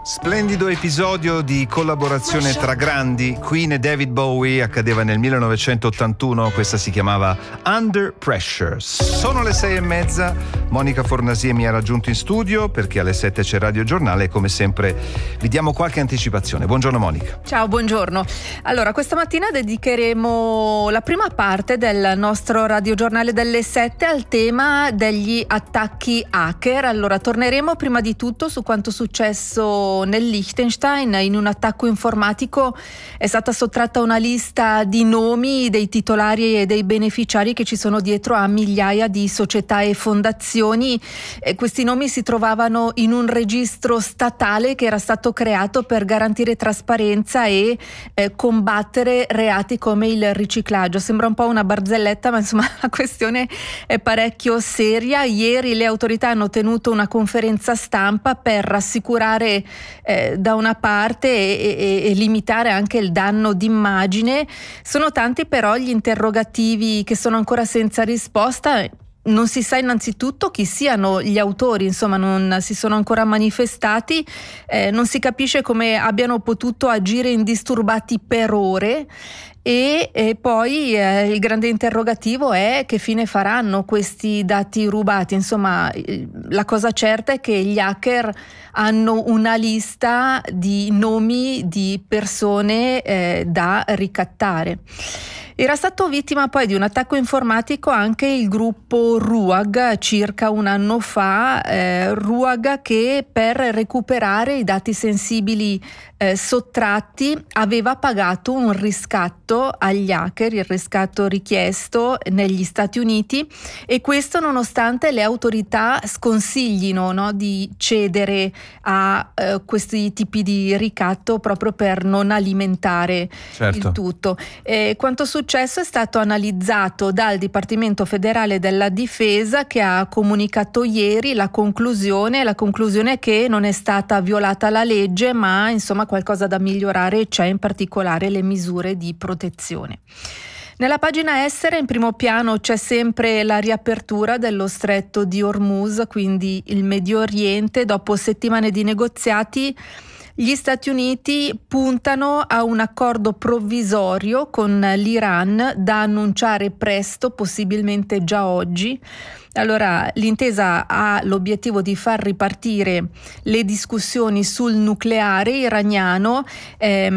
Splendido episodio di collaborazione tra grandi. Queen e David Bowie accadeva nel 1981, questa si chiamava Under Pressure. Sono le 6:30, Monica Fornasie mi ha raggiunto in studio perché alle 7 c'è Radio Giornale e come sempre vi diamo qualche anticipazione. Buongiorno Monica. Ciao, buongiorno. Allora, questa mattina dedicheremo la prima parte del nostro Radio Giornale delle 7 al tema degli attacchi hacker. Allora, torneremo prima di tutto su quanto successo nel Liechtenstein. In un attacco informatico è stata sottratta una lista di nomi dei titolari e dei beneficiari che ci sono dietro a migliaia di società e fondazioni. Questi nomi si trovavano in un registro statale che era stato creato per garantire trasparenza e combattere reati come il riciclaggio. Sembra un po' una barzelletta, ma insomma la questione è parecchio seria. Ieri le autorità hanno tenuto una conferenza stampa per rassicurare da una parte e limitare anche il danno d'immagine. Sono tanti però gli interrogativi che sono ancora senza risposta. Non si sa innanzitutto chi siano gli autori, insomma non si sono ancora manifestati, non si capisce come abbiano potuto agire indisturbati per ore. E poi il grande interrogativo è che fine faranno questi dati rubati. Insomma, la cosa certa è che gli hacker hanno una lista di nomi di persone da ricattare. Era stato vittima poi di un attacco informatico anche il gruppo RUAG circa un anno fa, RUAG che per recuperare i dati sensibili sottratti aveva pagato un riscatto agli hacker, il riscatto richiesto negli Stati Uniti, e questo nonostante le autorità sconsiglino, no, di cedere a questi tipi di ricatto proprio per non alimentare il tutto. Quanto successo è stato analizzato dal Dipartimento Federale della Difesa, che ha comunicato ieri la conclusione è che non è stata violata la legge, ma insomma qualcosa da migliorare c'è, in particolare le misure di protezione. Nella pagina estera in primo piano c'è sempre la riapertura dello stretto di Hormuz, quindi il Medio Oriente. Dopo settimane di negoziati, gli Stati Uniti puntano a un accordo provvisorio con l'Iran da annunciare presto, possibilmente già oggi. Allora, l'intesa ha l'obiettivo di far ripartire le discussioni sul nucleare iraniano.